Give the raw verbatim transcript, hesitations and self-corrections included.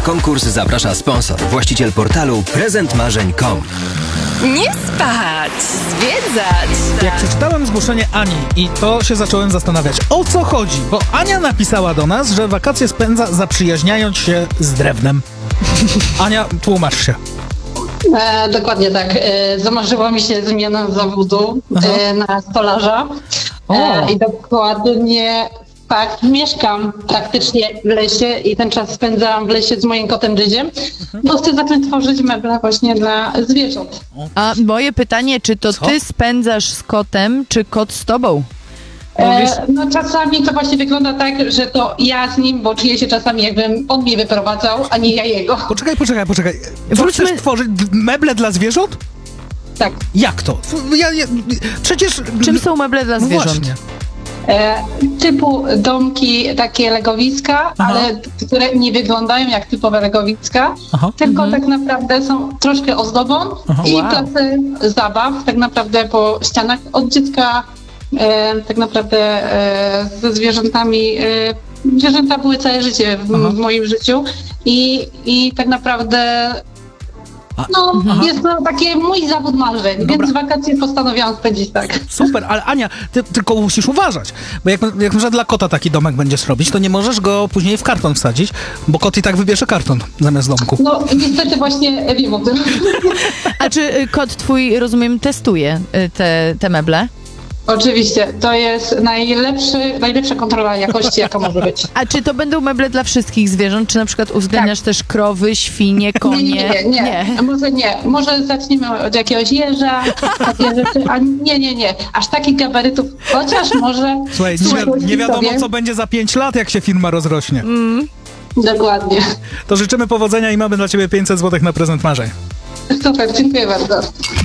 konkurs zaprasza sponsor, właściciel portalu prezent marzeń kropka com. Nie spać, zwiedzać. Jak przeczytałem zgłoszenie Ani i to się zacząłem zastanawiać, o co chodzi, bo Ania napisała do nas, że wakacje spędza zaprzyjaźniając się z drewnem. Ania, tłumacz się. E, dokładnie tak. E, zamarzyła mi się zmiana zawodu e, na stolarza. E, I dokładnie tak, mieszkam praktycznie w lesie i ten czas spędzałam w lesie z moim kotem Dyziem, bo chcę zacząć tworzyć meble właśnie dla zwierząt. A moje pytanie, czy to Co? ty spędzasz z kotem, czy kot z tobą? E, no czasami to właśnie wygląda tak, że to ja z nim, bo czuję się czasami jakbym on mnie wyprowadzał, a nie ja jego. Poczekaj, poczekaj, poczekaj. Co, Wróćmy- chcesz tworzyć d- meble dla zwierząt? Tak. Jak to? Ja, ja, przecież... Czym są meble dla No zwierząt? właśnie. E, typu domki, takie legowiska, Aha. ale które nie wyglądają jak typowe legowiska, Aha. tylko tak naprawdę są troszkę ozdobą Aha. i Wow. place zabaw, tak naprawdę po ścianach od dziecka, e, tak naprawdę e, ze zwierzętami. E, zwierzęta były całe życie w, Aha. w moim życiu i, i tak naprawdę no, jest to taki mój zawód marzeń, Dobra. więc wakacje postanowiłam spędzić tak. Super, ale Ania, ty tylko musisz uważać, bo jak, jak na przykład dla kota taki domek będziesz robić, to nie możesz go później w karton wsadzić, bo kot i tak wybierze karton zamiast domku. No niestety właśnie wiem o tym. A czy y, kot twój, rozumiem, testuje y, te, te meble? Oczywiście, to jest najlepszy, najlepsza kontrola jakości, jaka może być. A czy to będą meble dla wszystkich zwierząt, czy na przykład uwzględniasz też krowy, świnie, konie? Nie, nie, nie, nie. Może nie. Może zacznijmy od jakiegoś jeża, takie rzeczy, a nie, nie, nie. Aż takich gabarytów, chociaż może... Słuchaj, Słuchaj, nie, nie wiadomo, sobie. co będzie za pięć lat, jak się firma rozrośnie. Dokładnie. To życzymy powodzenia i mamy dla ciebie pięćset złotych na prezent marzeń. Super, dziękuję bardzo.